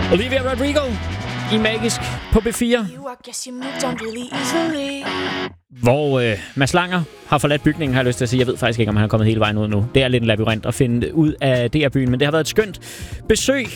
Olivia Rodrigo i Magisk på B4. Hvor Mads Langer har forladt bygningen, har jeg lyst til at sige. Jeg ved faktisk ikke, om han er kommet hele vejen ud nu. Det er lidt en labyrint at finde ud af DR-byen, men det har været et skønt besøg